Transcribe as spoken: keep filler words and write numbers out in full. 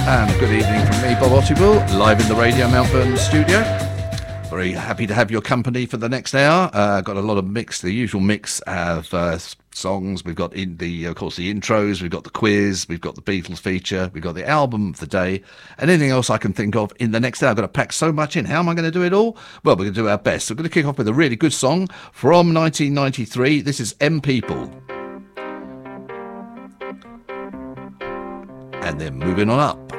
and good evening from me, Bob Ottiwill, live in the Radio Mount Vernon studio. Very happy to have your company for the next hour. Uh, got a lot of mix, the usual mix of uh, songs. We've got in the, of course, the intros. We've got the quiz. We've got the Beatles feature. We've got the album of the day, and anything else I can think of in the next hour. I've got to pack so much in. How am I going to do it all? Well, we're going to do our best. We're going to kick off with a really good song from nineteen ninety-three. This is M People. And then moving on up.